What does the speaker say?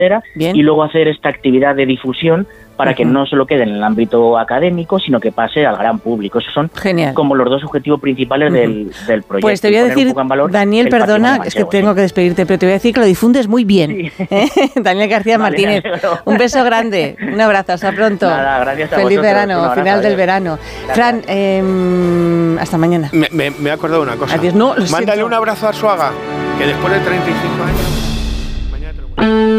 Bien. y luego hacer esta actividad de difusión para que no solo quede en el ámbito académico, sino que pase al gran público. Esos son como los dos objetivos principales del proyecto. Pues te voy a decir, Daniel, perdona, es que tengo que despedirte, pero te voy a decir que lo difundes muy bien. Sí. Daniel García Martínez, un beso grande, un abrazo, hasta pronto. Nada, gracias a Feliz vosotros, verano, final del verano. Gracias. Fran, hasta mañana. Me he acordado de una cosa. Adiós, no, Mándale un abrazo a Arzuaga, que después de 35 años... Mañana te lo...